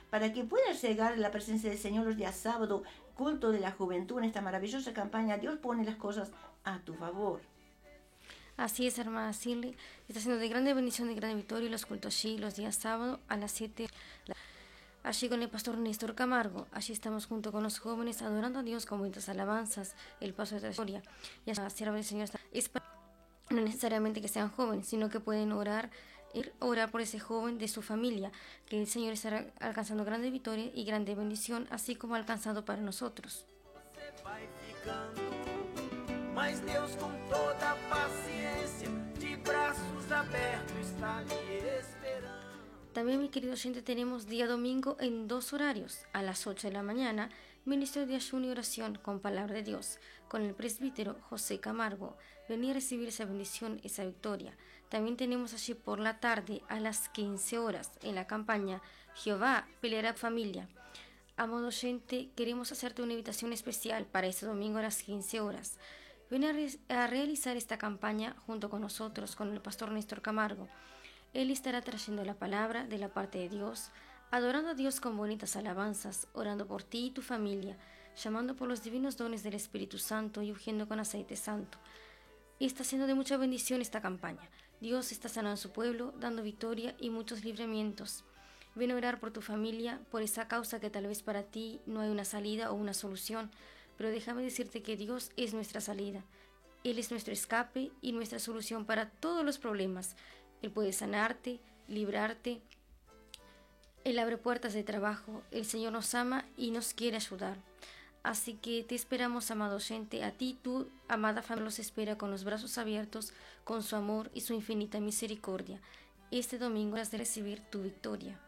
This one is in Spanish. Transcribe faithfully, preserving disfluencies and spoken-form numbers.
para que puedas llegar a la presencia del Señor los días sábado, culto de la juventud, en esta maravillosa campaña. Dios pone las cosas a tu favor. Así es, hermana Silly. Está siendo de grande bendición, de grande victoria los cultos allí los días sábado a las siete. Allí con el pastor Néstor Camargo. Allí estamos junto con los jóvenes adorando a Dios con bonitas alabanzas, el paso de la historia. Y la sierva del Señor está, es para, no necesariamente que sean jóvenes, sino que pueden orar, orar por ese joven de su familia, que el Señor estará alcanzando grande victoria y grande bendición, así como ha alcanzado para nosotros. Mas Deus com toda paciencia, de braços abertos, está lhe esperando. También, mi querido oyente, tenemos día domingo en dos horarios. A las ocho de la mañana, Ministerio de Ayuno y Oración con Palabra de Dios, con el presbítero José Camargo. Venía a recibir esa bendición, esa victoria. También tenemos allí por la tarde, a las quince horas, en la campaña Jehová peleará familia. Amado oyente, queremos hacerte una invitación especial para este domingo a las quince horas. Ven a, re a realizar esta campaña junto con nosotros, con el pastor Néstor Camargo. Él estará trayendo la palabra de la parte de Dios, adorando a Dios con bonitas alabanzas, orando por ti y tu familia, llamando por los divinos dones del Espíritu Santo y ungiendo con aceite santo. Y está siendo de mucha bendición esta campaña. Dios está sanando a su pueblo, dando victoria y muchos libramientos. Ven a orar por tu familia, por esa causa que tal vez para ti no hay una salida o una solución, pero déjame decirte que Dios es nuestra salida. Él es nuestro escape y nuestra solución para todos los problemas. Él puede sanarte, librarte. Él abre puertas de trabajo. El Señor nos ama y nos quiere ayudar. Así que te esperamos, amado oyente, a ti, tu amada familia los espera con los brazos abiertos, con su amor y su infinita misericordia. Este domingo has de recibir tu victoria.